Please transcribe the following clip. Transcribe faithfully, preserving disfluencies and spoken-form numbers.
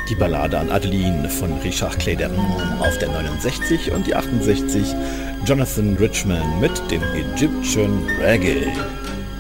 Die Ballade an Adeline von Richard Clayderman auf der neunundsechzig und die achtundsechzig Jonathan Richman mit dem Egyptian Reggae.